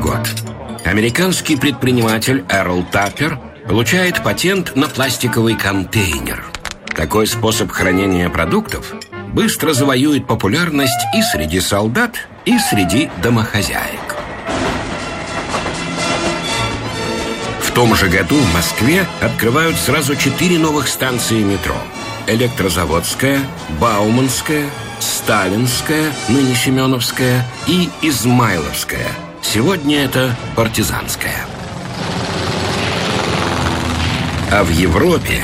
год. Американский предприниматель Эрл Таппер получает патент на пластиковый контейнер. Такой способ хранения продуктов быстро завоюет популярность и среди солдат, и среди домохозяек. В том же году в Москве открывают сразу 4 новых станции метро: Электрозаводская, Бауманская, Сталинская, ныне Семеновская, и Измайловская. Сегодня это Партизанская. А в Европе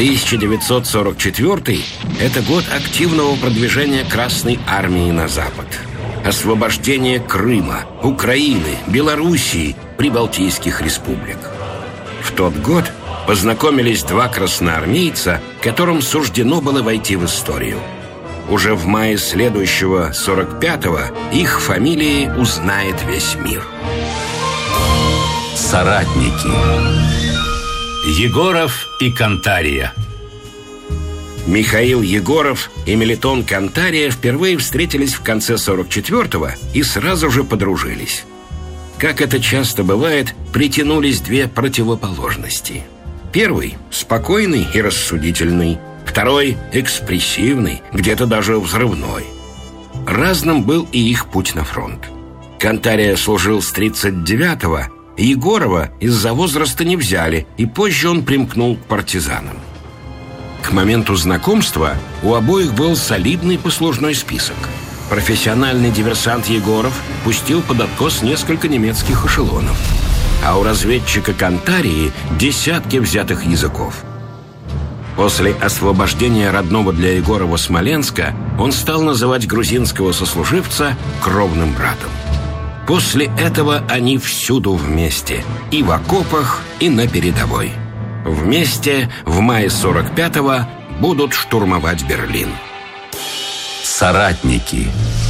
1944 – это год активного продвижения Красной армии на запад. Освобождение Крыма, Украины, Белоруссии, прибалтийских республик. В тот год познакомились 2 красноармейца, которым суждено было войти в историю. Уже в мае следующего, 45-го, их фамилии узнает весь мир. Соратники. Егоров и Кантария. Михаил Егоров и Мелитон Кантария впервые встретились в конце 44-го и сразу же подружились. Как это часто бывает, притянулись 2 противоположности. Первый – спокойный и рассудительный. Второй – экспрессивный, где-то даже взрывной. Разным был и их путь на фронт. Кантария служил с 39-го, Егорова из-за возраста не взяли, и позже он примкнул к партизанам. К моменту знакомства у обоих был солидный послужной список. Профессиональный диверсант Егоров пустил под откос несколько немецких эшелонов, а у разведчика Кантарии десятки взятых языков. После освобождения родного для Егорова Смоленска он стал называть грузинского сослуживца кровным братом. После этого они всюду вместе, и в окопах, и на передовой. Вместе в мае 45-го будут штурмовать Берлин. Соратники.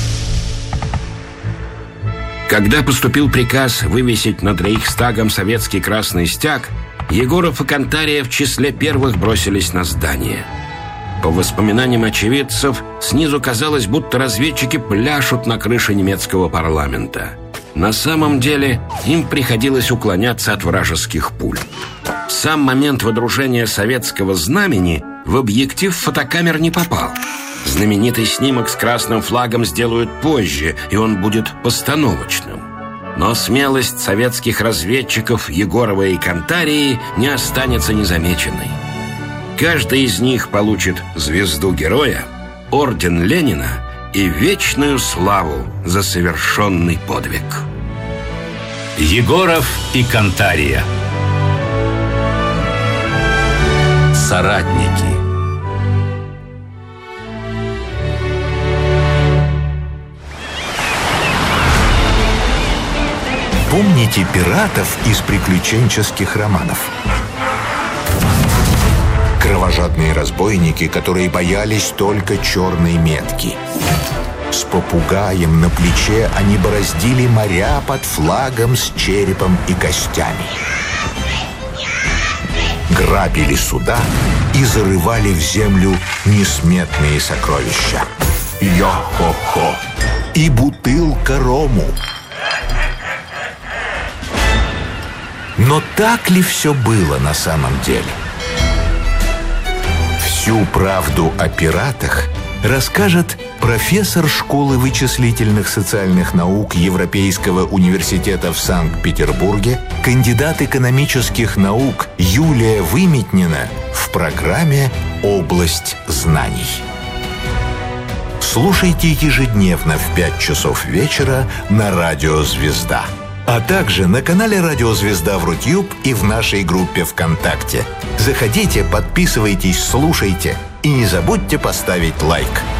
Когда поступил приказ вывесить над Рейхстагом советский красный стяг, Егоров и Кантария в числе первых бросились на здание. По воспоминаниям очевидцев, снизу казалось, будто разведчики пляшут на крыше немецкого парламента. На самом деле им приходилось уклоняться от вражеских пуль. Сам момент водружения советского знамени в объектив фотокамер не попал. Знаменитый снимок с красным флагом сделают позже, и он будет постановочным. Но смелость советских разведчиков Егорова и Кантарии не останется незамеченной. Каждый из них получит звезду Героя, орден Ленина и вечную славу за совершенный подвиг. Егоров и Кантария. Соратники. Помните пиратов из приключенческих романов? Кровожадные разбойники, которые боялись только черной метки. С попугаем на плече они бороздили моря под флагом с черепом и костями. Грабили суда и зарывали в землю несметные сокровища. Йо-хо-хо! И бутылка рому. Но так ли все было на самом деле? Всю правду о пиратах расскажет профессор школы вычислительных социальных наук Европейского университета в Санкт-Петербурге, кандидат экономических наук Юлия Выметнина в программе «Область знаний». Слушайте ежедневно в 5 часов вечера на радио «Звезда». А также на канале «Радио Звезда» в Рутюб и в нашей группе ВКонтакте. Заходите, подписывайтесь, слушайте и не забудьте поставить лайк.